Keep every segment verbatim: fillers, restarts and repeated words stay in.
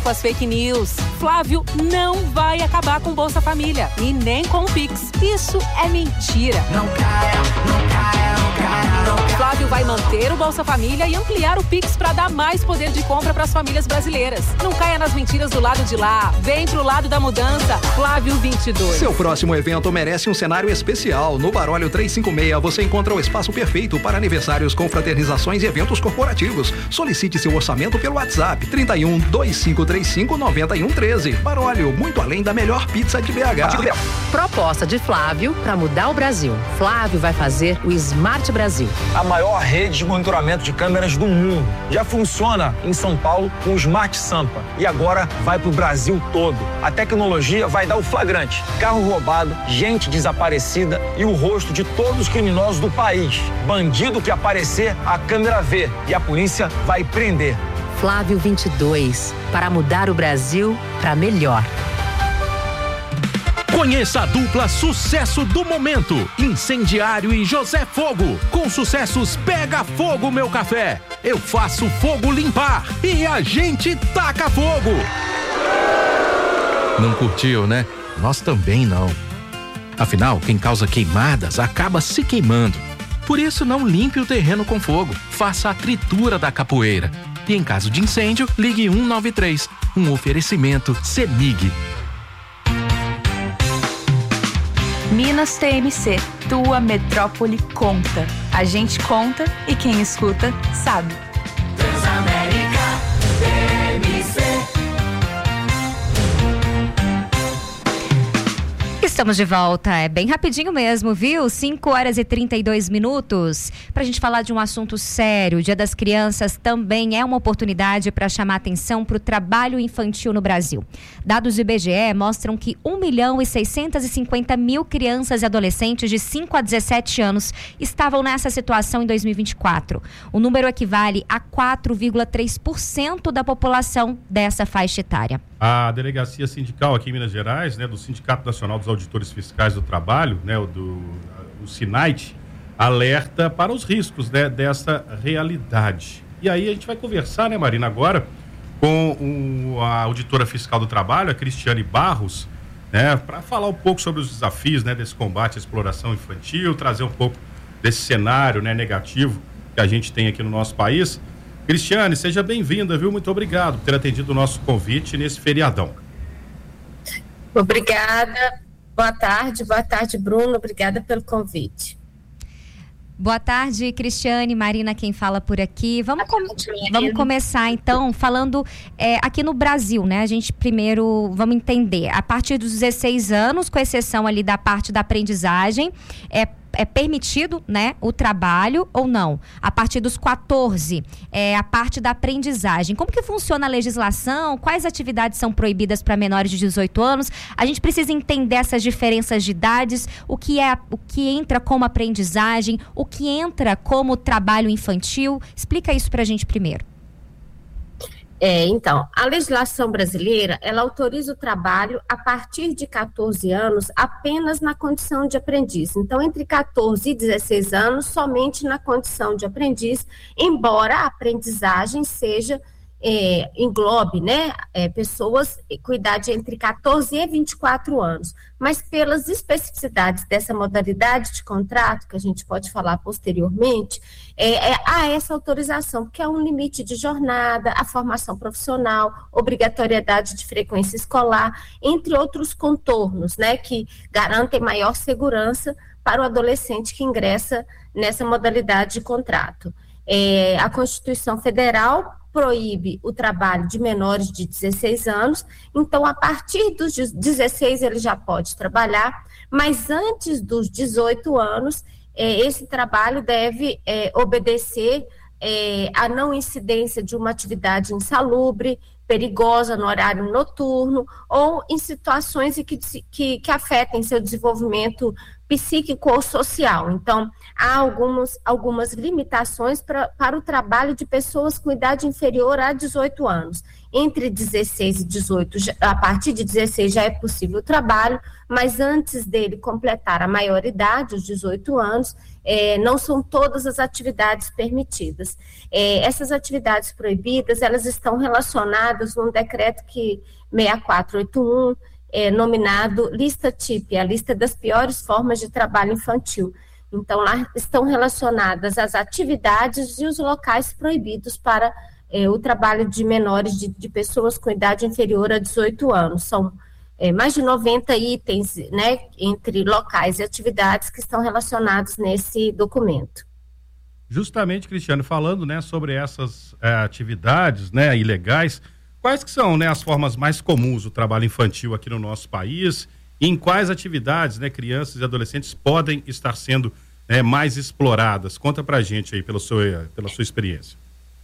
Com as fake news. Flávio não vai acabar com Bolsa Família e nem com o Pix. Isso é mentira. Não caia, não caia, não caia, não caia. Flávio vai manter o Bolsa Família e ampliar o Pix para dar mais poder de compra para as famílias brasileiras. Não caia nas mentiras do lado de lá. Vem pro lado da mudança. Flávio vinte e dois. Seu próximo evento merece um cenário especial. No Barólio trezentos e cinquenta e seis você encontra o espaço perfeito para aniversários, confraternizações e eventos corporativos. Solicite seu orçamento pelo WhatsApp trinta e um, vinte e cinco trinta e cinco, noventa e um treze. Barólio, muito além da melhor pizza de B H. Proposta de Flávio para mudar o Brasil. Flávio vai fazer o Smart Brasil. A maior rede de monitoramento de câmeras do mundo. Já funciona em São Paulo com o Smart Sampa. E agora vai pro Brasil todo. A tecnologia vai dar o flagrante. Carro roubado, gente desaparecida e o rosto de todos os criminosos do país. Bandido que aparecer, a câmera vê. E a polícia vai prender. Flávio vinte e dois, para mudar o Brasil para melhor. Conheça a dupla sucesso do momento, Incendiário e José Fogo. Com sucessos Pega Fogo Meu Café, Eu Faço Fogo Limpar e A Gente Taca Fogo. Não curtiu, né? Nós também não. Afinal, quem causa queimadas acaba se queimando. Por isso, não limpe o terreno com fogo. Faça a tritura da capoeira. E em caso de incêndio, ligue um nove três. Um oferecimento CEMIG. Minas T M C, tua metrópole conta. A gente conta e quem escuta sabe. Transamérica T M C. Estamos de volta, é bem rapidinho mesmo, viu? cinco horas e trinta e dois minutos. Pra gente falar de um assunto sério, o Dia das Crianças também é uma oportunidade para chamar atenção para o trabalho infantil no Brasil. Dados do I B G E mostram que um milhão e seiscentos e cinquenta mil crianças e adolescentes de cinco a dezessete anos estavam nessa situação em dois mil e vinte e quatro. O número equivale a quatro vírgula três por cento da população dessa faixa etária. A delegacia sindical aqui em Minas Gerais, né, do Sindicato Nacional dos Auditores Fiscais do Trabalho, né, o, do, o SINAIT, alerta para os riscos, né, dessa realidade. E aí a gente vai conversar, né, Marina, agora com o, a auditora fiscal do trabalho, a Cristiane Barros, né, para falar um pouco sobre os desafios, né, desse combate à exploração infantil, trazer um pouco desse cenário, né, negativo que a gente tem aqui no nosso país. Cristiane, seja bem-vinda, viu? Muito obrigado por ter atendido o nosso convite nesse feriadão. Obrigada. Boa tarde. Boa tarde, Bruno. Obrigada pelo convite. Boa tarde, Cristiane, Marina, quem fala por aqui. Vamos, com... vamos começar, então, falando é, aqui no Brasil, né? A gente primeiro, vamos entender, a partir dos dezesseis anos, com exceção ali da parte da aprendizagem, é é permitido, né, o trabalho ou não? A partir dos quatorze, é a parte da aprendizagem. Como que funciona a legislação? Quais atividades são proibidas para menores de dezoito anos? A gente precisa entender essas diferenças de idades, o que é, o que entra como aprendizagem, o que entra como trabalho infantil. Explica isso para a gente primeiro. É, então, a legislação brasileira, ela autoriza o trabalho a partir de quatorze anos apenas na condição de aprendiz. Então, entre quatorze e dezesseis anos, somente na condição de aprendiz, embora a aprendizagem seja, é, englobe, né, é, pessoas com idade entre quatorze e vinte e quatro anos. Mas pelas especificidades dessa modalidade de contrato, que a gente pode falar posteriormente, é, é, há essa autorização, porque há um limite de jornada, a formação profissional, obrigatoriedade de frequência escolar, entre outros contornos, né, que garantem maior segurança para o adolescente que ingressa nessa modalidade de contrato. É, a Constituição Federal proíbe o trabalho de menores de dezesseis anos, então a partir dos dezesseis ele já pode trabalhar, mas antes dos dezoito anos, é, esse trabalho deve é, obedecer é, à não incidência de uma atividade insalubre, perigosa no horário noturno ou em situações que, que, que afetem seu desenvolvimento psíquico ou social. Então, há algumas, algumas limitações pra, para o trabalho de pessoas com idade inferior a dezoito anos. entre dezesseis e dezoito, a partir de dezesseis já é possível o trabalho, mas antes dele completar a maioridade, os dezoito anos, é, não são todas as atividades permitidas. É, essas atividades proibidas, elas estão relacionadas num decreto que seis quatro oito um, é, nominado Lista T I P, a lista das piores formas de trabalho infantil. Então, lá estão relacionadas as atividades e os locais proibidos para É, o trabalho de menores, de, de pessoas com idade inferior a dezoito anos. São é, mais de noventa itens, né, entre locais e atividades que estão relacionados nesse documento. Justamente, Cristiane, falando, né, sobre essas é, atividades, né, ilegais, quais que são, né, as formas mais comuns do trabalho infantil aqui no nosso país? E em quais atividades, né, crianças e adolescentes podem estar sendo né, mais exploradas? Conta pra gente aí pela sua, pela sua experiência.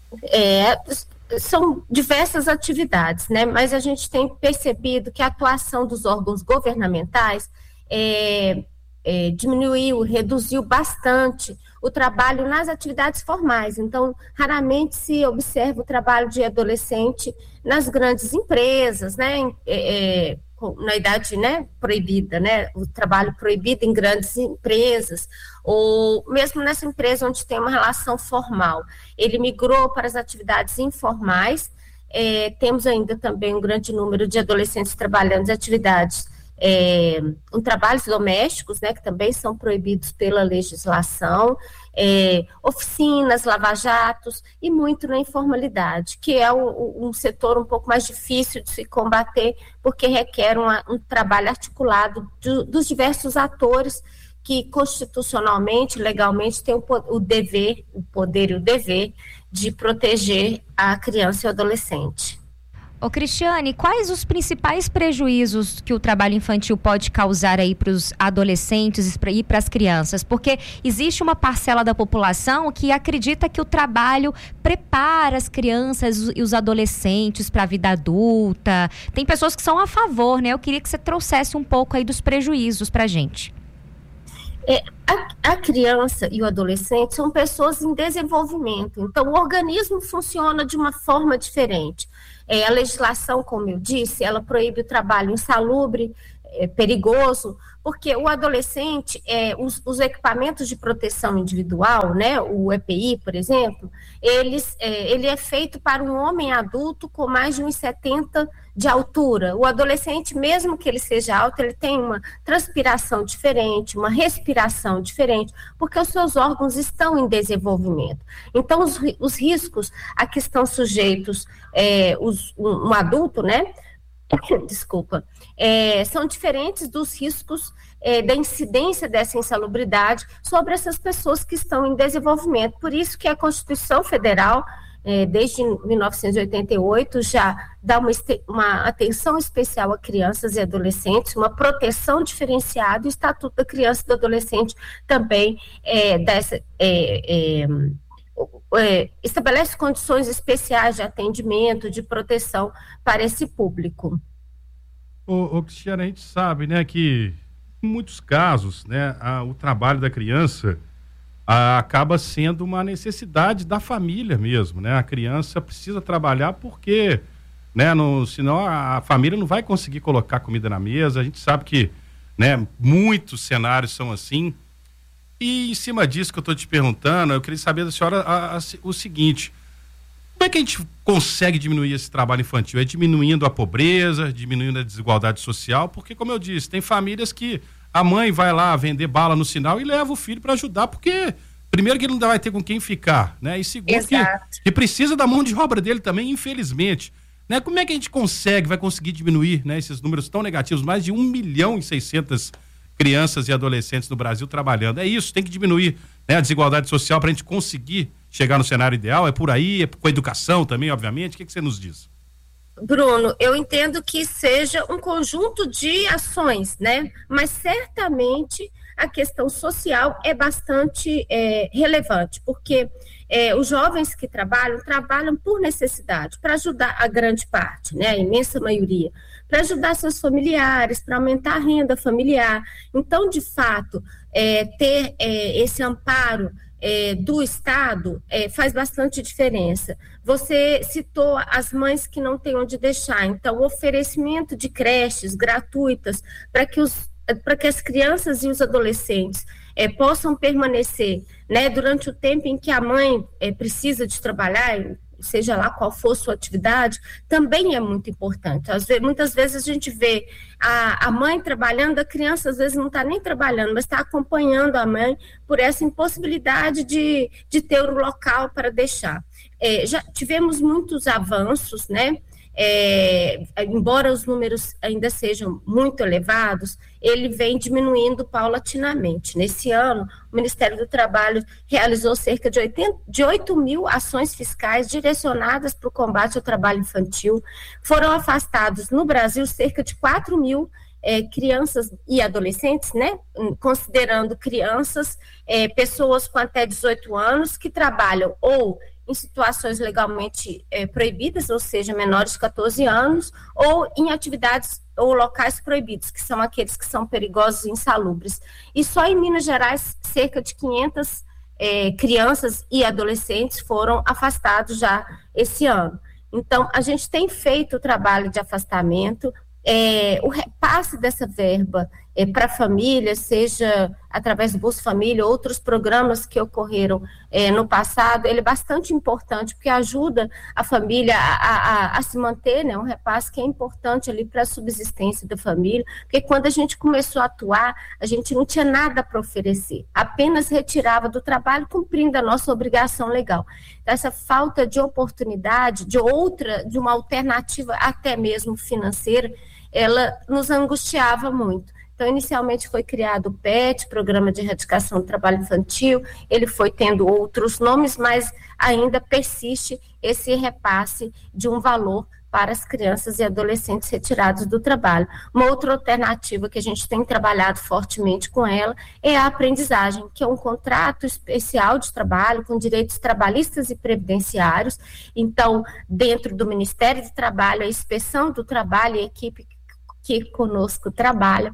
É, são diversas atividades, né? Mas a gente tem percebido que a atuação dos órgãos governamentais é, é, diminuiu, reduziu bastante o trabalho nas atividades formais. Então, raramente se observa o trabalho de adolescente nas grandes empresas, né? É, é, na idade, né, proibida, né, o trabalho proibido em grandes empresas, ou mesmo nessa empresa onde tem uma relação formal. Ele migrou para as atividades informais. É, temos ainda também um grande número de adolescentes trabalhando em atividades, é, em trabalhos domésticos, né, que também são proibidos pela legislação, é, oficinas, lava-jatos e muito na informalidade, que é o, um setor um pouco mais difícil de se combater, porque requer uma, um trabalho articulado do, dos diversos atores que constitucionalmente, legalmente, têm o, o dever, o poder e o dever de proteger a criança e o adolescente. Ô Cristiane, quais os principais prejuízos que o trabalho infantil pode causar aí para os adolescentes e para as crianças? Porque existe uma parcela da população que acredita que o trabalho prepara as crianças e os adolescentes para a vida adulta. Tem pessoas que são a favor, né? Eu queria que você trouxesse um pouco aí dos prejuízos para a gente. É, a, a criança e o adolescente são pessoas em desenvolvimento, então o organismo funciona de uma forma diferente. É, a legislação, como eu disse, ela proíbe o trabalho insalubre, é, perigoso, porque o adolescente, é, os, os equipamentos de proteção individual, né, o E P I, por exemplo, eles, é, ele é feito para um homem adulto com mais de um metro e setenta de altura. O adolescente, mesmo que ele seja alto, ele tem uma transpiração diferente, uma respiração diferente, porque os seus órgãos estão em desenvolvimento. Então, os, os riscos a que estão sujeitos é, os, um, um adulto, né? Desculpa, é, são diferentes dos riscos é, da incidência dessa insalubridade sobre essas pessoas que estão em desenvolvimento. Por isso que a Constituição Federal, é, desde mil novecentos e oitenta e oito, já dá uma, uma atenção especial a crianças e adolescentes, uma proteção diferenciada, e o Estatuto da Criança e do Adolescente também é, dessa, é, é, É, estabelece condições especiais de atendimento, de proteção para esse público. Ô, ô Cristiane, a gente sabe, né, que em muitos casos, né, a, o trabalho da criança a, acaba sendo uma necessidade da família mesmo, né? A criança precisa trabalhar porque, né, no, senão a, a família não vai conseguir colocar comida na mesa. A gente sabe que, né, muitos cenários são assim. E em cima disso que eu estou te perguntando, eu queria saber da senhora a, a, o seguinte: como é que a gente consegue diminuir esse trabalho infantil? É diminuindo a pobreza, diminuindo a desigualdade social? Porque, como eu disse, tem famílias que a mãe vai lá vender bala no sinal e leva o filho para ajudar, porque primeiro que ele não vai ter com quem ficar, né? E segundo que, que precisa da mão de obra dele também, infelizmente. Né? Como é que a gente consegue, vai conseguir diminuir, né, esses números tão negativos? Mais de um milhão e seiscentas crianças e adolescentes no Brasil trabalhando. É isso, tem que diminuir, né, a desigualdade social para a gente conseguir chegar no cenário ideal. É por aí, é com a educação também, obviamente. O que, que você nos diz? Bruno, eu entendo que seja um conjunto de ações, né? Mas certamente a questão social é bastante é, relevante, porque é, os jovens que trabalham, trabalham por necessidade, para ajudar a grande parte, né, a imensa maioria, para ajudar seus familiares, para aumentar a renda familiar. Então, de fato, é, ter é, esse amparo é, do Estado é, faz bastante diferença. Você citou as mães que não têm onde deixar, então o oferecimento de creches gratuitas para que, os, para que as crianças e os adolescentes é, possam permanecer, né, durante o tempo em que a mãe é, precisa de trabalhar, seja lá qual for sua atividade, também é muito importante. Às vezes, muitas vezes a gente vê a, a mãe trabalhando, a criança às vezes não está nem trabalhando, mas está acompanhando a mãe por essa impossibilidade de, de ter o local para deixar. É, já tivemos muitos avanços, né? É, embora os números ainda sejam muito elevados, ele vem diminuindo paulatinamente. Nesse ano, o Ministério do Trabalho realizou cerca de, oitenta, de oito mil ações fiscais direcionadas para o combate ao trabalho infantil. Foram afastados no Brasil cerca de quatro mil é, crianças e adolescentes, né? Considerando crianças, é, pessoas com até dezoito anos que trabalham ou em situações legalmente é, proibidas, ou seja, menores de catorze anos, ou em atividades ou locais proibidos, que são aqueles que são perigosos e insalubres. E só em Minas Gerais, cerca de quinhentas é, crianças e adolescentes foram afastados já esse ano. Então, a gente tem feito o trabalho de afastamento, é, o repasse dessa verba é, para a família, seja através do Bolsa Família, outros programas que ocorreram é, no passado, ele é bastante importante, porque ajuda a família a, a, a se manter, né, um repasse que é importante ali para a subsistência da família, porque quando a gente começou a atuar, a gente não tinha nada para oferecer, apenas retirava do trabalho, cumprindo a nossa obrigação legal. Então, essa falta de oportunidade, de outra, de uma alternativa até mesmo financeira, ela nos angustiava muito. Então, inicialmente foi criado o P E T, Programa de Erradicação do Trabalho Infantil, ele foi tendo outros nomes, mas ainda persiste esse repasse de um valor para as crianças e adolescentes retirados do trabalho. Uma outra alternativa que a gente tem trabalhado fortemente com ela é a aprendizagem, que é um contrato especial de trabalho com direitos trabalhistas e previdenciários. Então, dentro do Ministério do Trabalho, a Inspeção do Trabalho e a equipe que conosco trabalha,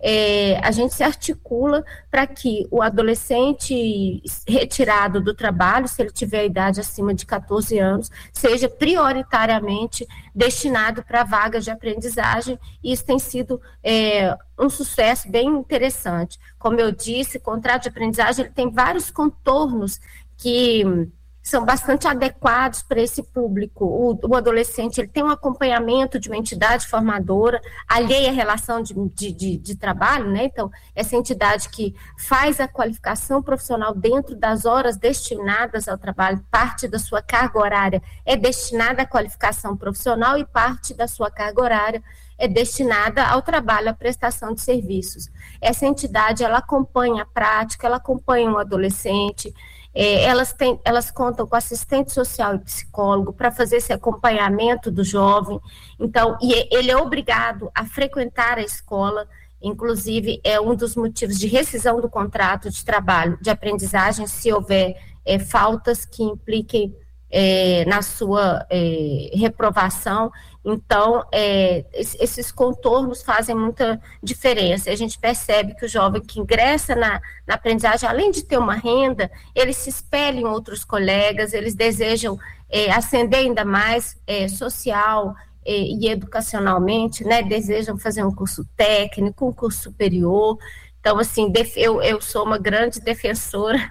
é, a gente se articula para que o adolescente retirado do trabalho, se ele tiver a idade acima de catorze anos, seja prioritariamente destinado para vagas de aprendizagem, e isso tem sido é, um sucesso bem interessante. Como eu disse, o contrato de aprendizagem ele tem vários contornos que são bastante adequados para esse público. O, o adolescente ele tem um acompanhamento de uma entidade formadora, alheia à relação de, de, de, de trabalho, né? Então, essa entidade que faz a qualificação profissional dentro das horas destinadas ao trabalho, parte da sua carga horária é destinada à qualificação profissional e parte da sua carga horária é destinada ao trabalho, à prestação de serviços. Essa entidade, ela acompanha a prática, ela acompanha o adolescente. É, elas, têm, elas contam com assistente social e psicólogo para fazer esse acompanhamento do jovem. Então, e ele é obrigado a frequentar a escola, inclusive é um dos motivos de rescisão do contrato de trabalho, de aprendizagem, se houver é, faltas que impliquem é, na sua é, reprovação. Então, é, esses contornos fazem muita diferença. A gente percebe que o jovem que ingressa na, na aprendizagem, além de ter uma renda, eles se espelham em outros colegas, eles desejam é, ascender ainda mais é, social é, e educacionalmente, né? Desejam fazer um curso técnico, um curso superior. Então, assim, eu, eu sou uma grande defensora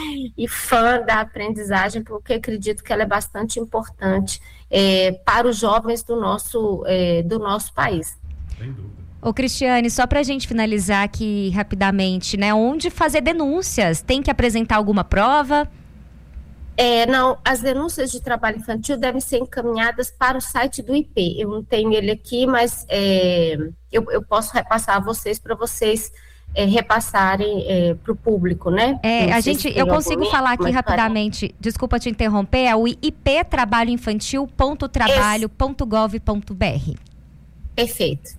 e fã da aprendizagem, porque acredito que ela é bastante importante é, para os jovens do nosso, é, do nosso país. Sem dúvida. Ô, Cristiane, só para a gente finalizar aqui rapidamente, né? Onde fazer denúncias? Tem que apresentar alguma prova? É, não, as denúncias de trabalho infantil devem ser encaminhadas para o site do I P. Eu não tenho ele aqui, mas é, eu, eu posso repassar a vocês para vocês É, repassarem é, para o público, né? É, a gente, eu consigo falar aqui rapidamente, para... desculpa te interromper, é o i p trabalho infantil ponto trabalho ponto gov ponto b r. Perfeito.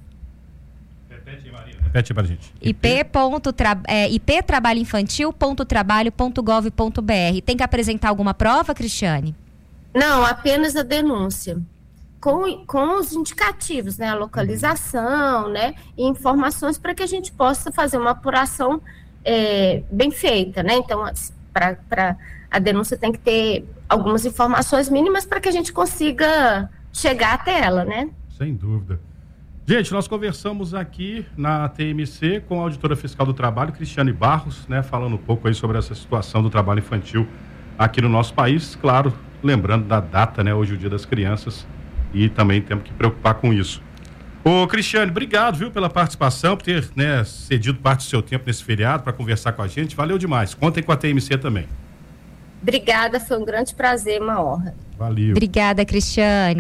Repete, Marina. Repete para a gente. I P. Tra... É, i p trabalho infantil ponto trabalho ponto gov ponto b r. Tem que apresentar alguma prova, Cristiane? Não, apenas a denúncia. Com, com os indicativos, né, a localização, né, e informações para que a gente possa fazer uma apuração é, bem feita, né, então Para a denúncia tem que ter algumas informações mínimas para que a gente consiga chegar até ela, né? Sem dúvida. Gente, nós conversamos aqui na T M C com a auditora fiscal do trabalho, Cristiane Barros, né, falando um pouco aí sobre essa situação do trabalho infantil aqui no nosso país, claro, lembrando da data, né, hoje é o Dia das Crianças, e também temos que preocupar com isso. Ô, Cristiane, obrigado, viu, pela participação, por ter, né, cedido parte do seu tempo nesse feriado para conversar com a gente, valeu demais. Contem com a T M C também. Obrigada, foi um grande prazer, uma honra. Valeu. Obrigada, Cristiane.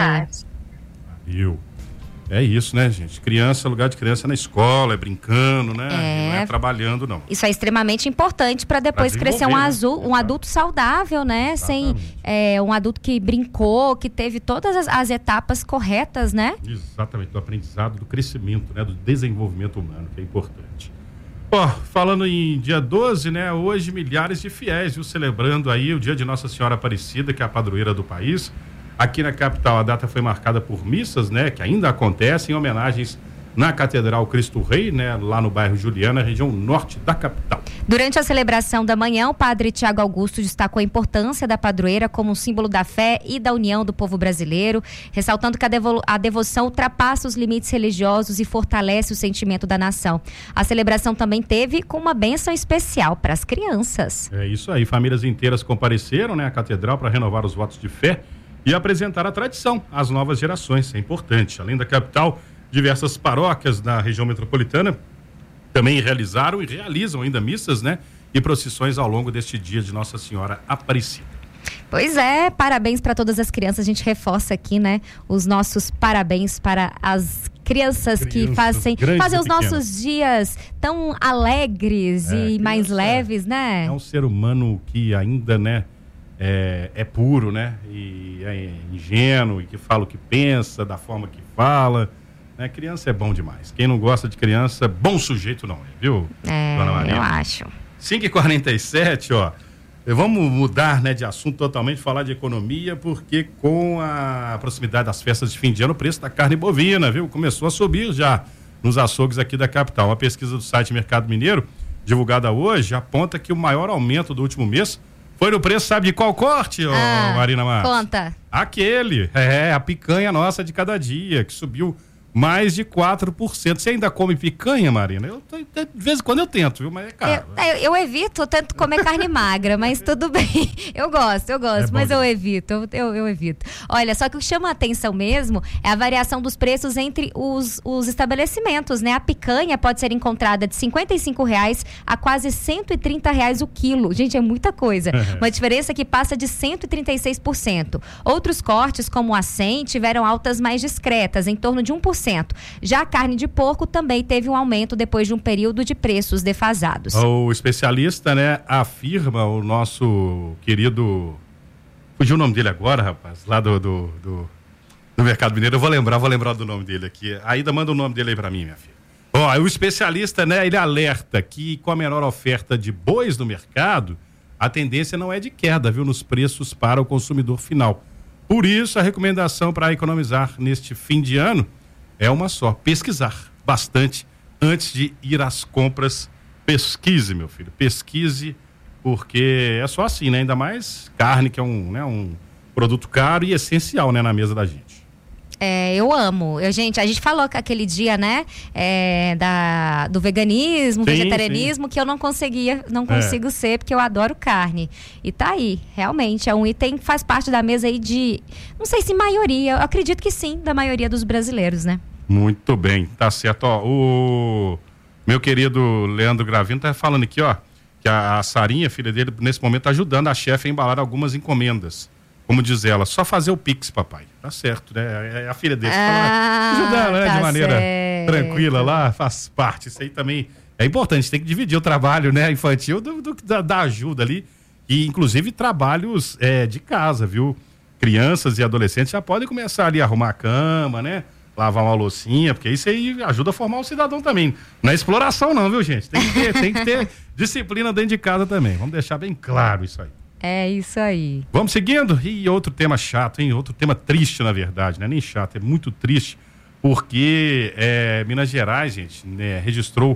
Valeu. É isso, né, gente? Criança, lugar de criança é na escola, é brincando, né? É. Não é trabalhando, não. Isso é extremamente importante para depois Pra crescer um, desenvolver, azul, né? um adulto saudável, né? Sem é, um adulto que brincou, que teve todas as, as etapas corretas, né? Exatamente, do aprendizado, do crescimento, né? Do desenvolvimento humano, que é importante. Ó, falando em dia doze, né? Hoje milhares de fiéis, viu? Celebrando aí o dia de Nossa Senhora Aparecida, que é a padroeira do país. Aqui na capital, a data foi marcada por missas, né? Que ainda acontecem, homenagens na Catedral Cristo Rei, né? Lá no bairro Juliana, região norte da capital. Durante a celebração da manhã, o padre Tiago Augusto destacou a importância da padroeira como um símbolo da fé e da união do povo brasileiro, ressaltando que a, devo- a devoção ultrapassa os limites religiosos e fortalece o sentimento da nação. A celebração também teve com uma bênção especial para as crianças. É isso aí, famílias inteiras compareceram, né? À catedral para renovar os votos de fé e apresentar a tradição às novas gerações, é importante. Além da capital, diversas paróquias da região metropolitana também realizaram e realizam ainda missas, né? E procissões ao longo deste dia de Nossa Senhora Aparecida. Pois é, parabéns para todas as crianças. A gente reforça aqui, né? Os nossos parabéns para as crianças, crianças que fazem, fazem os nossos dias tão alegres é, e mais leves, né? É um ser humano que ainda, né? É, é puro, né? E é ingênuo, e que fala o que pensa, da forma que fala. Né? Criança é bom demais. Quem não gosta de criança, bom sujeito não é, viu? É, Dona Maria? eu acho. cinco e quarenta e sete, ó. Vamos mudar, né, de assunto totalmente, falar de economia, porque com a proximidade das festas de fim de ano, o preço da carne bovina, viu? Começou a subir já nos açougues aqui da capital. Uma pesquisa do site Mercado Mineiro, divulgada hoje, aponta que o maior aumento do último mês foi no preço, sabe de qual corte, ô, ah, Marina Marques? Conta. Aquele, é, a picanha nossa de cada dia, que subiu mais de quatro por cento. Você ainda come picanha, Marina? Eu, de vez em quando eu tento, viu? Mas é caro. Eu, eu, eu evito, eu tento comer carne magra, mas tudo bem. Eu gosto, eu gosto, é mas eu evito, eu, eu, eu evito. Olha, só que o que chama a atenção mesmo é a variação dos preços entre os, os estabelecimentos, né? A picanha pode ser encontrada de cinquenta e cinco reais a quase cento e trinta reais o quilo. Gente, é muita coisa. Uma diferença que passa de cento e trinta e seis por cento. Outros cortes, como o acém, tiveram altas mais discretas, em torno de um por cento. Já a carne de porco também teve um aumento depois de um período de preços defasados. O especialista, né, afirma, o nosso querido... Fugiu o nome dele agora, rapaz, lá do, do, do, do Mercado Mineiro. Eu vou lembrar, vou lembrar do nome dele aqui. Ainda manda o nome dele aí pra mim, minha filha. Ó, o especialista, né, ele alerta que com a menor oferta de bois no mercado, a tendência não é de queda, viu, nos preços para o consumidor final. Por isso, a recomendação para economizar neste fim de ano é uma só: pesquisar bastante antes de ir às compras. Pesquise, meu filho, pesquise, porque é só assim, né? Ainda mais carne, que é um, né, um produto caro e essencial, né, na mesa da gente. É, eu amo. Eu, gente, a gente falou que aquele dia, né, é, da, do veganismo, sim, vegetarianismo, sim, que eu não conseguia, não consigo é. ser, porque eu adoro carne. E tá aí, realmente, é um item que faz parte da mesa aí de, não sei se maioria, eu acredito que sim, da maioria dos brasileiros, né? Muito bem, tá certo. Ó, o meu querido Leandro Gravino tá falando aqui, ó, que a, a Sarinha, filha dele, nesse momento tá ajudando a chefe a embalar algumas encomendas. Como diz ela, só fazer o Pix, papai. Tá certo, né? É a filha dele. Ah, tá ajudando, né? Tá de maneira certo. tranquila lá, faz parte. Isso aí também é importante. Tem que dividir o trabalho, né, infantil do, do, da, da ajuda ali. E, inclusive, trabalhos é, de casa, viu? Crianças e adolescentes já podem começar ali a arrumar a cama, né? Lavar uma loucinha, porque isso aí ajuda a formar o cidadão também. Não é exploração não, viu, gente? Tem que ter, tem que ter disciplina dentro de casa também. Vamos deixar bem claro isso aí. É isso aí. Vamos seguindo? E outro tema chato, hein? Outro tema triste, na verdade, não é nem chato, é muito triste, porque é, Minas Gerais, gente, né, registrou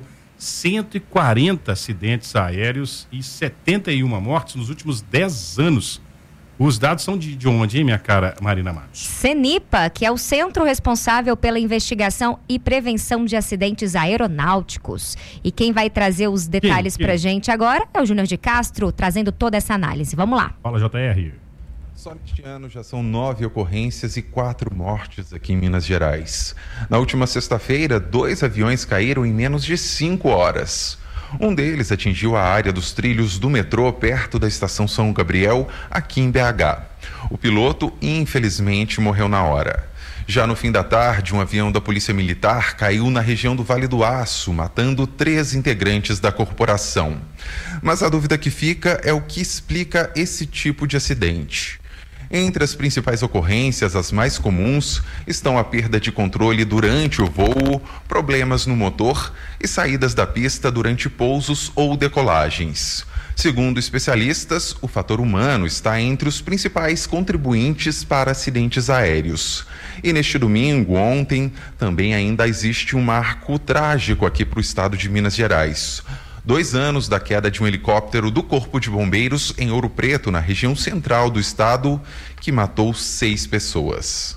cento e quarenta acidentes aéreos e setenta e uma mortes nos últimos dez anos. Os dados são de, de onde, hein, minha cara Marina Matos? CENIPA, que é o centro responsável pela investigação e prevenção de acidentes aeronáuticos. E quem vai trazer os detalhes quem, quem? pra gente agora é o Júnior de Castro, trazendo toda essa análise. Vamos lá. Fala, J R. Só neste ano já são nove ocorrências e quatro mortes aqui em Minas Gerais. Na última sexta-feira, dois aviões caíram em menos de cinco horas. Um deles atingiu a área dos trilhos do metrô perto da estação São Gabriel, aqui em B H. O piloto, infelizmente, morreu na hora. Já no fim da tarde, um avião da Polícia Militar caiu na região do Vale do Aço, matando três integrantes da corporação. Mas a dúvida que fica é o que explica esse tipo de acidente. Entre as principais ocorrências, as mais comuns, estão a perda de controle durante o voo, problemas no motor e saídas da pista durante pousos ou decolagens. Segundo especialistas, o fator humano está entre os principais contribuintes para acidentes aéreos. E neste domingo, ontem, também ainda existe um marco trágico aqui para o estado de Minas Gerais. Dois anos da queda de um helicóptero do Corpo de Bombeiros em Ouro Preto, na região central do estado, que matou seis pessoas.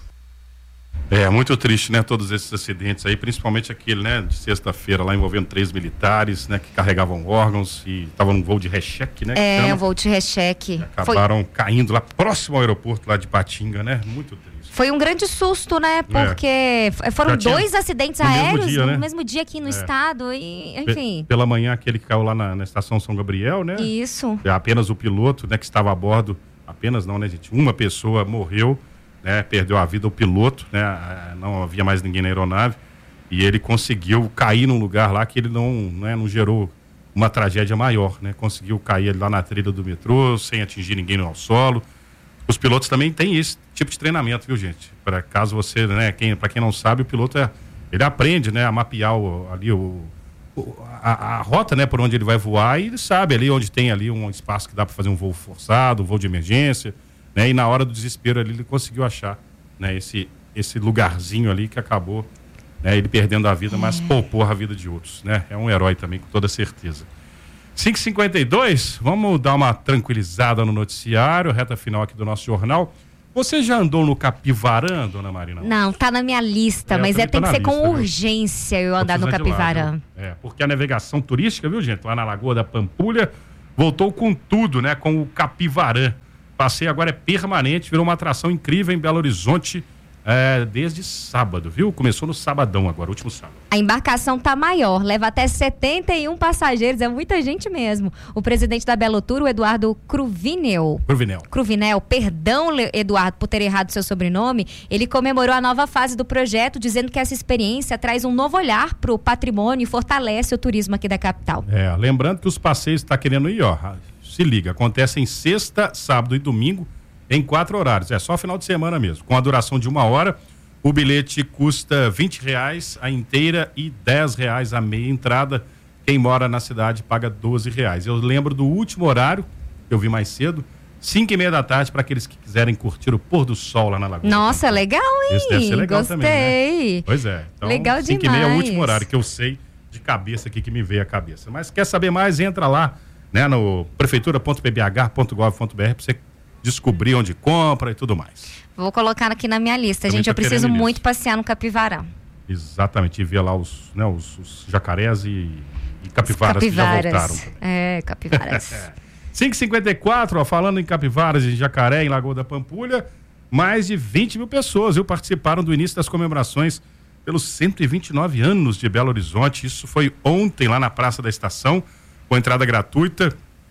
É muito triste, né, todos esses acidentes aí, principalmente aquele, né, de sexta-feira lá envolvendo três militares, né, que carregavam órgãos e estavam num voo de recheque, né? É, um voo de recheque. Acabaram Foi... caindo lá próximo ao aeroporto lá de Patinga, né? Muito triste. Foi um grande susto, né? Porque é. foram tinha, dois acidentes no aéreos dia, né? no mesmo dia aqui no é. estado e, enfim. P- pela manhã, aquele que caiu lá na, na estação São Gabriel, né? Isso. Apenas o piloto, né, que estava a bordo, apenas não, né, gente? Uma pessoa morreu, né? Perdeu a vida, o piloto, né? Não havia mais ninguém na aeronave e ele conseguiu cair num lugar lá que ele não, né, não gerou uma tragédia maior, né? Conseguiu cair lá na trilha do metrô, sem atingir ninguém no solo. Os pilotos também têm esse tipo de treinamento, viu, gente? Para caso você, né, quem, para quem não sabe, o piloto é, ele aprende, né, a mapear o, ali o, o a, a rota, né, por onde ele vai voar e ele sabe ali onde tem ali um espaço que dá para fazer um voo forçado, um voo de emergência, né? E na hora do desespero ali ele conseguiu achar, né, esse esse lugarzinho ali que acabou, né, ele perdendo a vida, mas poupou a vida de outros, né? É um herói também, com toda certeza. cinco e cinquenta e dois, vamos dar uma tranquilizada no noticiário, reta final aqui do nosso jornal. Você já andou no Capivarã, dona Marina? Não, tá na minha lista, é, mas é, tem que ser lista, com urgência viu? eu andar no Capivarã. Lá, é, porque a navegação turística, viu, gente, lá na Lagoa da Pampulha, voltou com tudo, né, com o Capivarã. Passeio agora é permanente, virou uma atração incrível em Belo Horizonte, É, desde sábado, viu? Começou no sabadão agora, último sábado. A embarcação tá maior, leva até setenta e um passageiros, é muita gente mesmo. O presidente da Belotur, o Eduardo Cruvinel. Cruvinel. Cruvinel, perdão, Eduardo, por ter errado seu sobrenome. Ele comemorou a nova fase do projeto, dizendo que essa experiência traz um novo olhar para o patrimônio e fortalece o turismo aqui da capital. É, lembrando que os passeios tá querendo ir, ó, se liga, acontecem sexta, sábado e domingo, em quatro horários, é só final de semana mesmo, com a duração de uma hora. O bilhete custa vinte reais a inteira e dez reais a meia entrada. Quem mora na cidade paga doze reais. Eu lembro do último horário, que eu vi mais cedo, cinco e meia da tarde, para aqueles que quiserem curtir o pôr do sol lá na Lagoa. Nossa, legal, hein? Esse deve ser legal. Gostei. Também, né? Pois é. Então, legal demais. cinco e meia é o último horário que eu sei de cabeça aqui, que me veio a cabeça. Mas quer saber mais? Entra lá, né, no prefeitura ponto p b h ponto gov ponto b r para você descobrir onde compra e tudo mais. Vou colocar aqui na minha lista. Também gente, eu preciso muito passear no Capivarã. Exatamente, e ver lá os, né, os, os jacarés e, e capivaras, capivaras que já voltaram. É, capivaras. cinco e cinquenta e quatro, ó, falando em capivaras e jacaré em Lagoa da Pampulha, mais de vinte mil pessoas viu, participaram do início das comemorações pelos cento e vinte e nove anos de Belo Horizonte. Isso foi ontem lá na Praça da Estação, com entrada gratuita.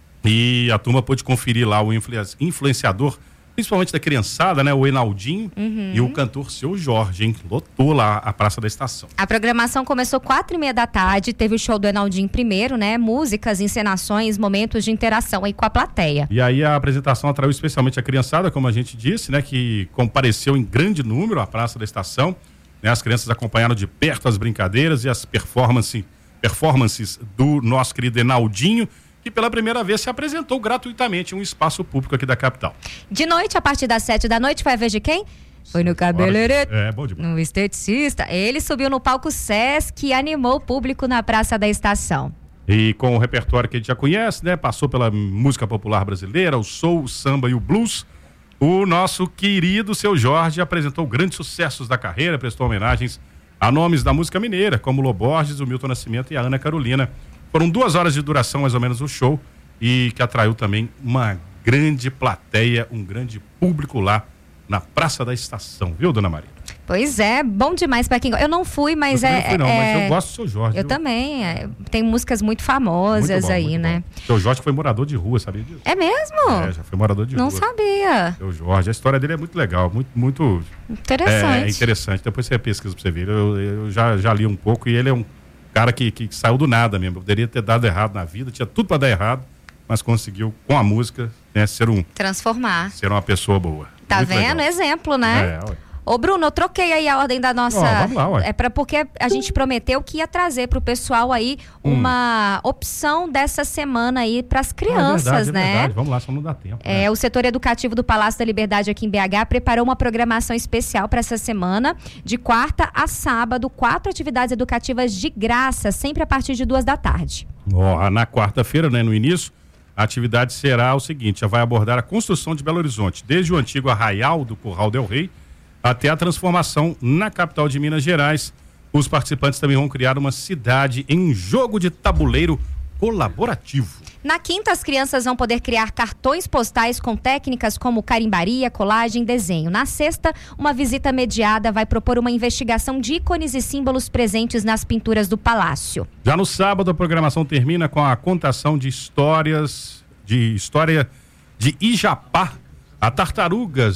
E a turma pôde conferir lá o influenciador, principalmente da criançada, né? O Enaldinho uhum. e o cantor Seu Jorge, hein? Lotou lá a Praça da Estação. A programação começou quatro e meia da tarde, teve o show do Enaldinho primeiro, né? Músicas, encenações, momentos de interação aí com a plateia. E aí a apresentação atraiu especialmente a criançada, como a gente disse, né? Que compareceu em grande número à Praça da Estação. Né? As crianças acompanharam de perto as brincadeiras e as performance, performances do nosso querido Enaldinho, que pela primeira vez se apresentou gratuitamente em um espaço público aqui da capital. De noite, a partir das sete da noite, vai a vez de quem? Foi no cabeleireiro, É, bom demais. no esteticista. Ele subiu no palco Sesc e animou o público na Praça da Estação. E com o repertório que a gente já conhece, né? Passou pela música popular brasileira, o soul, o samba e o blues. O nosso querido Seu Jorge apresentou grandes sucessos da carreira, prestou homenagens a nomes da música mineira, como Lô Borges, o Milton Nascimento e a Ana Carolina. Foram duas horas de duração, mais ou menos, o show, e que atraiu também uma grande plateia, um grande público lá na Praça da Estação, viu, dona Maria? Pois é, bom demais pra quem gosta. Eu não fui, mas eu é... Não fui não, é... mas eu gosto do Seu Jorge. Eu viu? também, é, tem músicas muito famosas Muito bom, aí, muito né? bom. Seu Jorge foi morador de rua, sabia disso? É mesmo? É, já foi morador de não rua. Não sabia. Seu Jorge, a história dele é muito legal, muito, muito... Interessante. É, interessante, depois você pesquisa pra você ver. Eu, eu já, já li um pouco e ele é um cara que, que saiu do nada mesmo. Poderia ter dado errado na vida, tinha tudo pra dar errado, mas conseguiu, com a música, né, ser um... Transformar. Ser uma pessoa boa. Tá muito vendo? legal. Exemplo, né? É, ué. Ô Bruno, eu troquei aí a ordem da nossa... Ó, vamos lá, ué. É pra, porque a gente prometeu que ia trazer pro pessoal aí Hum. uma opção dessa semana aí pras Ah, crianças, é verdade, né? É verdade. Vamos lá, só não dá tempo. É, né? o setor educativo do Palácio da Liberdade aqui em B H preparou uma programação especial para essa semana, de quarta a sábado, quatro atividades educativas de graça, sempre a partir de duas da tarde. Ó, na quarta-feira, né, no início, a atividade será o seguinte, já vai abordar a construção de Belo Horizonte, desde o antigo arraial do Curral del Rei até a transformação na capital de Minas Gerais. Os participantes também vão criar uma cidade em um jogo de tabuleiro colaborativo. Na quinta, as crianças vão poder criar cartões postais com técnicas como carimbaria, colagem e desenho. Na sexta, uma visita mediada vai propor uma investigação de ícones e símbolos presentes nas pinturas do palácio. Já no sábado, a programação termina com a contação de histórias, de história de Ijapá, a tartaruga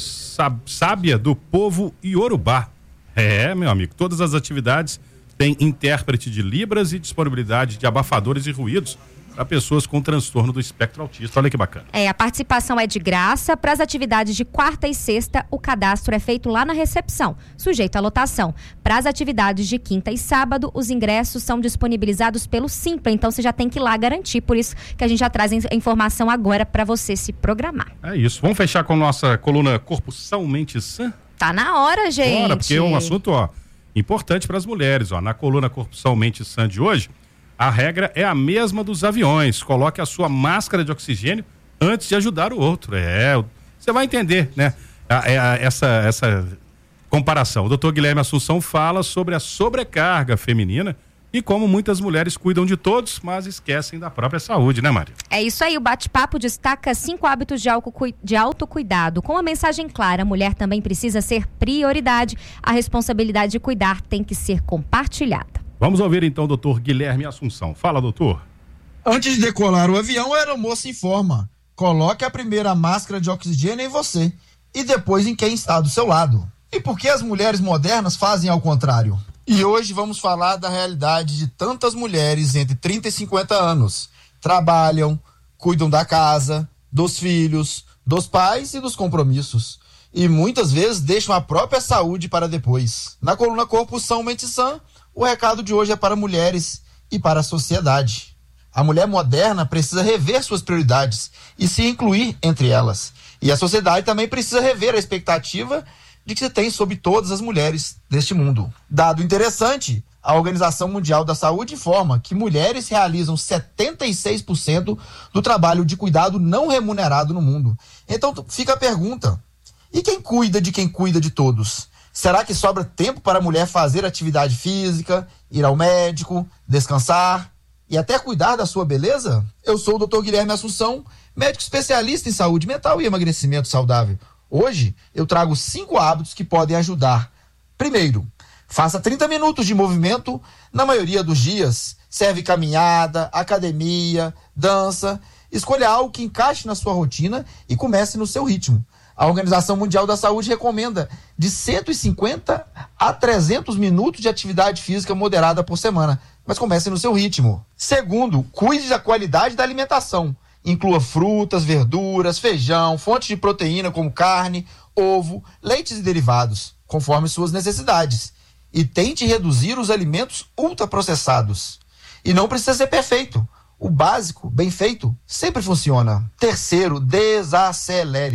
sábia do povo iorubá. É, meu amigo, todas as atividades têm intérprete de libras e disponibilidade de abafadores e ruídos para pessoas com transtorno do espectro autista. Olha que bacana. É, a participação é de graça. Para as atividades de quarta e sexta, o cadastro é feito lá na recepção, sujeito à lotação. Para as atividades de quinta e sábado, os ingressos são disponibilizados pelo Simpla, então você já tem que ir lá garantir. Por isso que a gente já traz a informação agora para você se programar. É isso. Vamos fechar com a nossa coluna Corpo São Mente Sã? Tá na hora, gente. Bora, porque é um assunto, ó, importante para as mulheres, ó. Na coluna Corpo São Mente Sã de hoje, a regra é a mesma dos aviões. Coloque a sua máscara de oxigênio antes de ajudar o outro. É, você vai entender, né? A, a, essa, essa comparação. O doutor Guilherme Assunção fala sobre a sobrecarga feminina e como muitas mulheres cuidam de todos, mas esquecem da própria saúde, né, Maria? É isso aí, o bate-papo destaca cinco hábitos de, auto, de autocuidado. Com uma mensagem clara, a mulher também precisa ser prioridade. A responsabilidade de cuidar tem que ser compartilhada. Vamos ouvir então o doutor Guilherme Assunção. Fala, doutor. Antes de decolar o avião, a aeromoça informa: coloque a primeira máscara de oxigênio em você e depois em quem está do seu lado. E por que as mulheres modernas fazem ao contrário? E hoje vamos falar da realidade de tantas mulheres entre trinta e cinquenta anos. Trabalham, cuidam da casa, dos filhos, dos pais e dos compromissos. E muitas vezes deixam a própria saúde para depois. Na coluna Corpo São Mente Sã, o recado de hoje é para mulheres e para a sociedade. A mulher moderna precisa rever suas prioridades e se incluir entre elas. E a sociedade também precisa rever a expectativa de que se tem sobre todas as mulheres deste mundo. Dado interessante, a Organização Mundial da Saúde informa que mulheres realizam setenta e seis por cento do trabalho de cuidado não remunerado no mundo. Então fica a pergunta: e quem cuida de quem cuida de todos? Será que sobra tempo para a mulher fazer atividade física, ir ao médico, descansar e até cuidar da sua beleza? Eu sou o doutor Guilherme Assunção, médico especialista em saúde mental e emagrecimento saudável. Hoje eu trago cinco hábitos que podem ajudar. Primeiro, faça trinta minutos de movimento na maioria dos dias. Serve caminhada, academia, dança. Escolha algo que encaixe na sua rotina e comece no seu ritmo. A Organização Mundial da Saúde recomenda de cento e cinquenta a trezentos minutos de atividade física moderada por semana, mas comece no seu ritmo. Segundo, cuide da qualidade da alimentação. Inclua frutas, verduras, feijão, fontes de proteína como carne, ovo, leites e derivados, conforme suas necessidades. E tente reduzir os alimentos ultraprocessados. E não precisa ser perfeito. O básico, bem feito, sempre funciona. Terceiro, desacelere.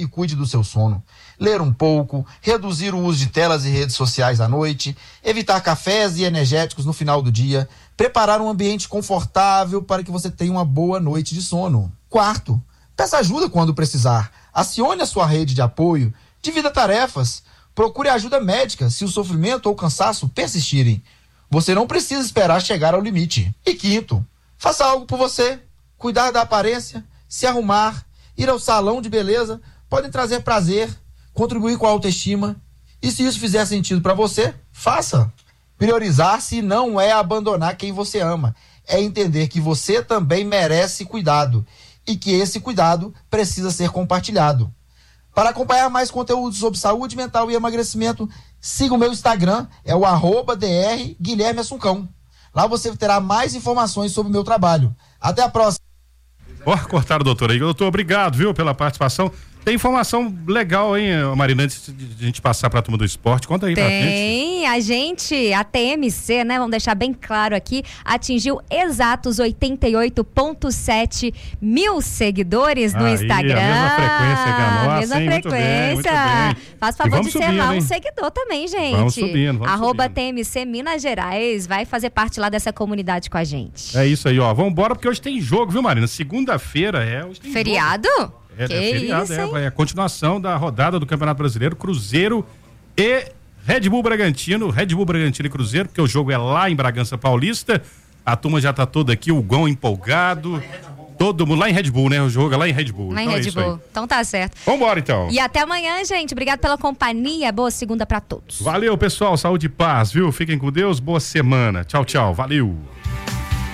e cuide do seu sono. Ler um pouco, reduzir o uso de telas e redes sociais à noite, evitar cafés e energéticos no final do dia, preparar um ambiente confortável para que você tenha uma boa noite de sono. Quarto, peça ajuda quando precisar. Acione a sua rede de apoio, divida tarefas, procure ajuda médica se o sofrimento ou o cansaço persistirem. Você não precisa esperar chegar ao limite. E quinto, faça algo por você. Cuidar da aparência, se arrumar, ir ao salão de beleza podem trazer prazer, contribuir com a autoestima. E se isso fizer sentido para você, faça. Priorizar-se não é abandonar quem você ama. É entender que você também merece cuidado e que esse cuidado precisa ser compartilhado. Para acompanhar mais conteúdo sobre saúde mental e emagrecimento, siga o meu Instagram, é o arroba dr Guilherme Assuncão. Lá você terá mais informações sobre o meu trabalho. Até a próxima. Ó, oh, cortaram o doutor aí. Doutor, obrigado, viu, pela participação. Tem informação legal, hein, Marina, antes de a gente passar para a turma do esporte. Conta aí Tem, pra gente. Tem, a gente, a T M C, né, vamos deixar bem claro aqui, atingiu exatos oitenta e oito vírgula sete mil seguidores no aí, Instagram. A mesma frequência que a nossa, mesma hein? frequência. Muito bem, muito bem. Faz favor de subindo, ser lá hein? um seguidor também, gente. Vamos subindo, vamos Arroba subindo. T M C Minas Gerais, vai fazer parte lá dessa comunidade com a gente. É isso aí, ó. Vamos embora porque hoje tem jogo, viu, Marina? Segunda-feira é. Hoje tem Feriado? Jogo. É, que é feriado, isso, é, é a continuação da rodada do Campeonato Brasileiro, Cruzeiro e Red Bull Bragantino, Red Bull Bragantino e Cruzeiro, porque o jogo é lá em Bragança Paulista, a turma já tá toda aqui, o Gão empolgado, todo mundo lá em Red Bull, né? O jogo é lá em Red Bull. Lá em então Red é Bull, então tá certo. Vambora então. E até amanhã, gente, obrigado pela companhia, boa segunda pra todos. Valeu, pessoal, saúde e paz, viu? Fiquem com Deus, boa semana, tchau, tchau, valeu.